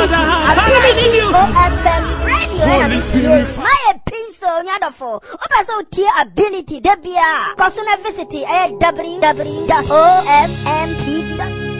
Ability OFM radio. My pencil, Yadafo. Also, tier ability, Debia. Cosuna visit www.omtv.com.